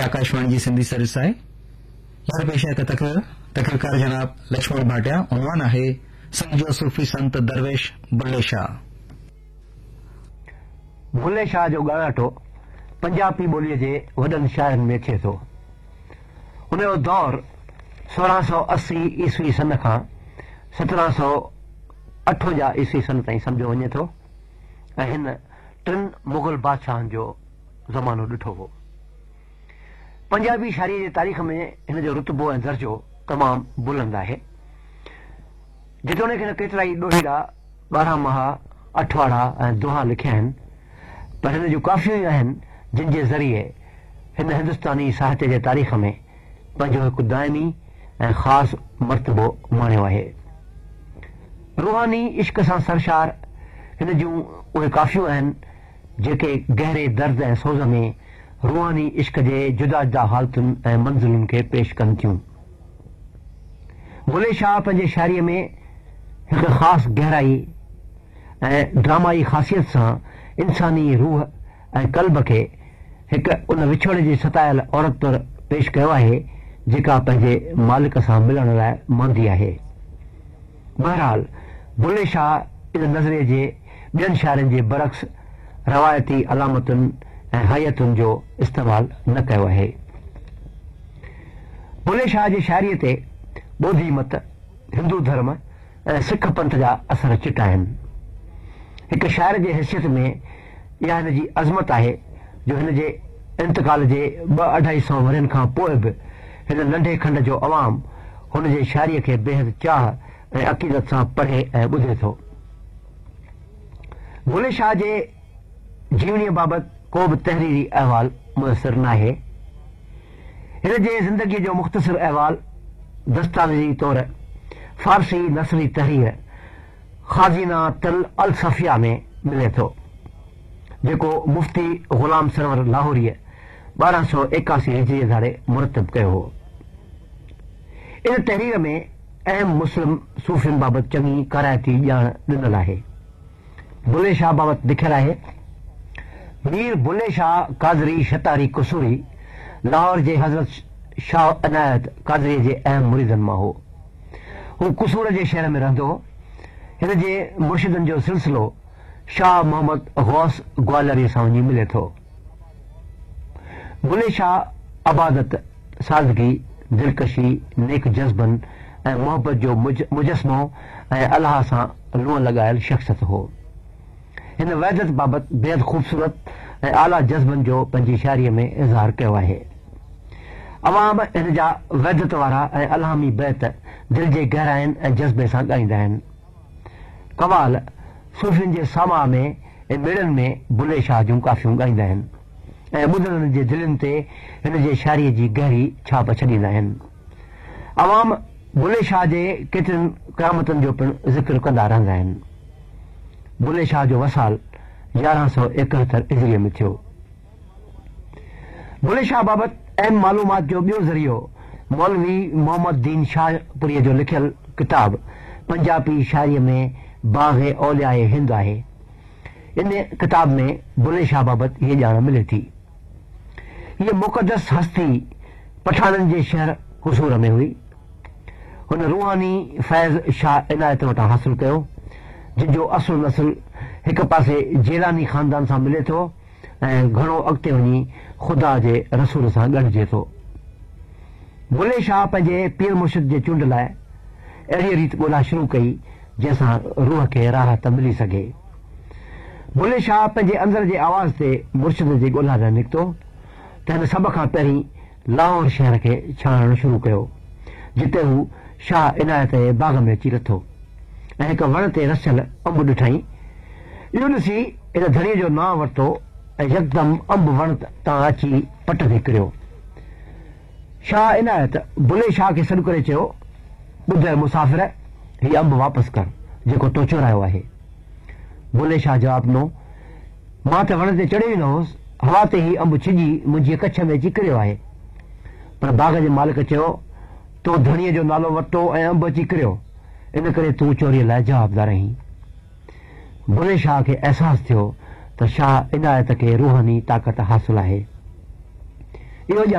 ये आकाशवाणी जी सिंधी सर्विस है। यार पेश है तकरीरकार जनाब लक्ष्मण भाटिया। उन्वान है समझो सूफी संत दरवेश बुल्ले शाह। बुल्ले शाह जो ॻाल्हाटो पंजाबी ॿोलीअ जे वॾनि शाइरनि में थिए थो। उनजो दौर 1680 ईस्वी सन खां 1758 ईस्वी सन ताईं सम्झो वञे थो ऐं हिन टिनि मुग़ल बादशाहनि जो ज़मानो ॾिठो हो। पंजाबी शाइरीअ जी तारीख़ में हिन जो रुतबो ऐं दर्जो तमामु बुलंद आहे। जेतोणीकि हिन केतिरा ई ॾोहीड़ा, ॿारहंमाहा, अठवाड़ा ऐं दोहा लिखिया आहिनि, पर हिन जूं काफ़ियूं ई आहिनि जिन जे ज़रिए हिन हिंदुस्तानी साहित्य जे तारीख़ में पंहिंजो हिकु दाइमी ऐं ख़ासि मर्तबो माणियो आहे। रूहानी इश्क सां सरशार हिन जूं उहे काफ़ियूं आहिनि जेके गहरे दर्द ऐं सोज़ में रूहानी इश्क जे जुदा जुदा हालतुनि ऐं मंज़िलुनि खे पेश कनि थियूं। बुल्ले शाह पंहिंजे शाइरीअ में हिकु ख़ासि गहराई ऐं ड्रामाई ख़ासियत सां इंसानी रूह ऐं कल्ब खे हिकु उन विछोड़े जी सतायल औरत तौरु पेश कयो आहे जेका पंहिंजे मालिक सां मिलण लाइ मांदी आहे। बहरहाल बुल्ले शाह इन नज़रिए जे ॿियनि शाइरनि जे बरक्स रवायती अलामतुनि ऐं हयतुनि जो इस्तेमालु न कयो आहे। बुल्ले शाह जी शाइरीअ ते ॿोधी मत, हिंदू धर्म ऐं सिख पंथ जा असर चिटा आहिनि। हिकु शाइर जे हैसियत में इहा हिन जी अज़मत आहे जो हिन जे इंतकाल जे 200-250 वरनि खां पोइ बि हिन नंढे खंड जो अवाम हुन जे शाइरीअ खे बेहद चाह ऐं अक़ीदत सां पढ़े ऐं ॿुधे थो। बुल्ले शाह जे जीवनीअ बाबति को बि तहरीरी अहवाल मुयसर न आहे। हिन जे ज़िंदगीअ जो मुख़्तसिर अहवाल दस्तावेज़ी तौरु फारसी नसरी तहरीर ख़ाज़ीना तल अल सफ़िया में मिले थो, जेको मुफ़्ती ग़ुलाम सरवर लाहौरीअ 1281 हिजरी धारे मुरतब कयो हो। इन तहरीर में अहम मुस्लिम सूफ़ियुनि बाबति चङी करायती ॼाण ॾिनल आहे। बुल्ले शाह बाबति लिखियलु आहे, मीर बुल्ले शाह कादरी शतारी कुसूरी लाहौर जे हज़रत शाह इनायत कादरीअ जे अहम मुरीदनि मां हो। हू कुसूर जे शहर में रहंदो हो। हिन जे मुर्शिदनि जो सिलसिलो शाह मोहम्मद गौस ग्वालियर सां वञी मिले थो। बुल्ले शाह अबादत, सादगी, दिलकशी, नेक जज़्बनि ऐं मोहब्बत जो मुजस्मो ऐं अल्लाह सां लूअं लॻायल शख़्सियत हो। हिन वहदत बाबति बेहद ख़ूबसूरत ऐं आला जज़्बनि जो पंहिंजी शाइरीअ में इज़हार कयो आहे। अवाम हिन जा वहदत वारा ऐं अल्हामी बैत दिल जे गहराइनि ऐं जज़्बे सां ॻाईंदा आहिनि। कवाल सूफ़ियुनि जे सामा में ऐं मेड़नि में बुल्ले शाह जूं काफ़ियूं ॻाईंदा आहिनि ऐं ॿुधनि जे दिलनि ते हिन जे शाइरीअ जी गहरी छाप छॾींदा आहिनि। अवाम बुल्ले शाह जे केतिरनि क़यामतुनि जो पिणु ज़िक्र कंदा रहंदा आहिनि। बुल्ले शाह जो वसाल 1171 हिजरीअ में थियो। बुल्ले शाह बाबति अहम मालूमात जो ॿियो ज़रियो मौलवी मोहम्मद दीन शाहपुरीअ जो लिखियल किताब पंजाबी शाइरीअ में बाग़ औलियाए हिंद आहे। इन किताब में बुल्ले शाह बाबति हीअ ॼाण मिले थी। हीअ मुक़दस हस्ती पठाननि जे शहर कुसूर में हुई। हुन रूहानी फैज़ शाह इनायत वटां हासिल कयो, जिन जो असुल नसुल हिकु पासे जेलानी ख़ानदान सां मिले थो ऐं घणो अॻिते वञी ख़ुदा जे रसूल सां ॻंढिजे थो। बुल्ले शाह पंहिंजे पीर मुर्शिद जे चूंड लाइ अहिड़ी रीति ॻोल्हा शुरू कई जंहिंसां रूह खे राहत मिली सघे। बुल्ले शाह पंहिंजे अंदर जे आवाज़ ते मुर्शिद जे ॻोल्हा लाइ निकितो त हिन सभ खां पहिरीं लाहौर शहर खे छाणणु शुरू कयो, जिते हू शाह इनायत जे बाग़ में अची लथो ऐं हिकु वण ते रसियल अंब ॾिठई। इहो ॾिसी इन धणीअ जो नांउ वरितो ऐं यकदम अंब वण तां अची पट ते किरियो। शाह इनायत बुल्ले शाह खे सॾु करे चयो, ॿुध मुसाफ़िर, हीउ अंब वापसि कर जेको तो चोरायो आहे। बुल्ले शाह जवाब ॾिनो, मां त वण ते चढ़ियो ई न हुउसि, हवा ते ही अंब छिॼी मुंहिंजी कच्छ में अची किरियो आहे। पर बाग़ जे मालिक चयो, तो धणीअ जो नालो वरितो ऐं अंब अची किरियो, इन करे तूं चोरीअ लाइ जवाबदार आहीं। बुल्ले शाह खे अहसासु थियो त शाह इनायत खे रूहानी ताक़त हासिल आहे। इहो